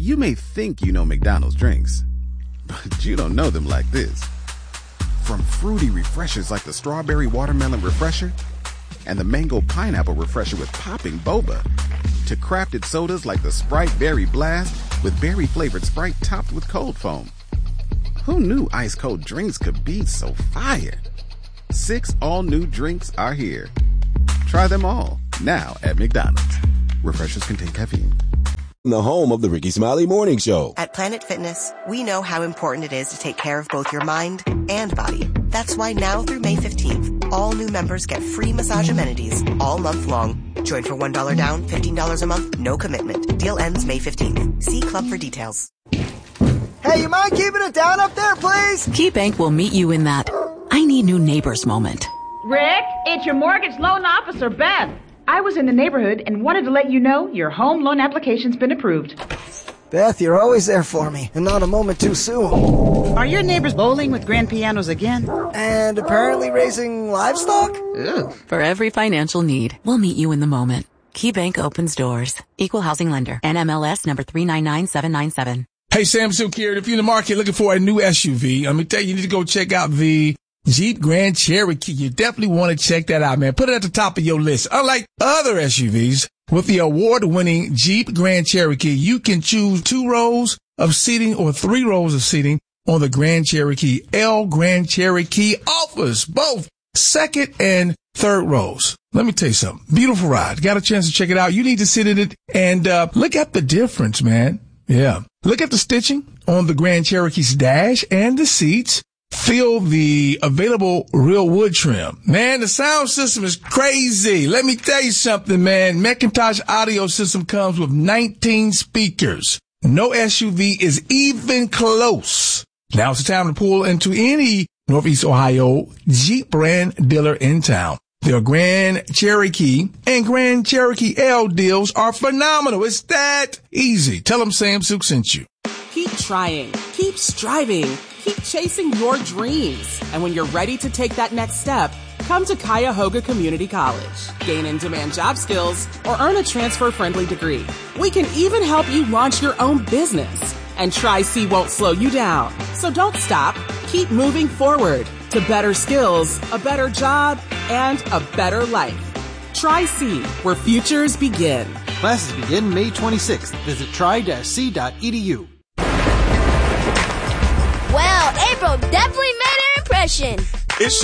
You may think you know McDonald's drinks, but you don't know them like this. From fruity refreshers like the Strawberry Watermelon Refresher and the Mango Pineapple Refresher with popping boba, to crafted sodas like the Sprite Berry Blast with berry-flavored Sprite topped with cold foam. Who knew ice-cold drinks could be so fire? 6 all-new drinks are here. Try them all, now at McDonald's. Refreshers contain caffeine. The home of the Ricky Smiley Morning Show. At Planet Fitness, we know how important it is to take care of both your mind and body. That's why now through May 15th, all new members get free massage amenities all month long. Join for $1 down, $15 a month, no commitment. Deal ends May 15th. See Club for details. Hey, you mind keeping it down up there, please? KeyBank will meet you in that I need new neighbors moment. Rick, it's your mortgage loan officer, Beth. I was in the neighborhood and wanted to let you know your home loan application's been approved. Beth, you're always there for me, and not a moment too soon. Are your neighbors bowling with grand pianos again? And apparently raising livestock? Ugh. For every financial need, we'll meet you in the moment. KeyBank opens doors. Equal housing lender. NMLS number 399797. Hey, Sam Suk here. If you're in the market looking for a new SUV, let me tell you, you need to go check out the Jeep Grand Cherokee. You definitely want to check that out, man. Put it at the top of your list. Unlike other SUVs, with the award-winning Jeep Grand Cherokee, you can choose 2 rows of seating or 3 rows of seating on the Grand Cherokee. L Grand Cherokee offers both second and third rows. Let me tell you something. Beautiful ride. Got a chance to check it out. You need to sit in it and look at the difference, man. Yeah. Look at the stitching on the Grand Cherokee's dash and the seats. Feel the available real wood trim. Man, the sound system is crazy. Let me tell you something, man. McIntosh audio system comes with 19 speakers. No SUV is even close. Now's the time to pull into any Northeast Ohio Jeep brand dealer in town. Their Grand Cherokee and Grand Cherokee L deals are phenomenal. It's that easy. Tell them Sam Suk sent you. Keep trying. Keep striving. Keep chasing your dreams. And when you're ready to take that next step, come to Cuyahoga Community College. Gain in-demand job skills or earn a transfer-friendly degree. We can even help you launch your own business. And Tri-C won't slow you down. So don't stop. Keep moving forward to better skills, a better job, and a better life. Tri-C, where futures begin. Classes begin May 26th. Visit tri-c.edu. Wow, April definitely made an impression. It's